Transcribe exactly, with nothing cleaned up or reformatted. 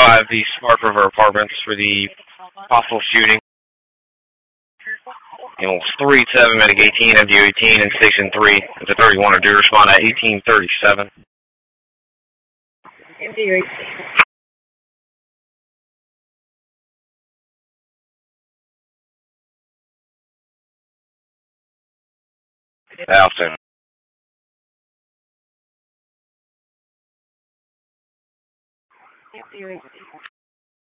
five, the Spark River Apartments for the possible shooting. Animals three seven, medic eighteen, M D O eighteen, and Station three. It's a thirty-one, or do respond at eighteen thirty-seven. M D O eighteen. Alston. M D O eighteen.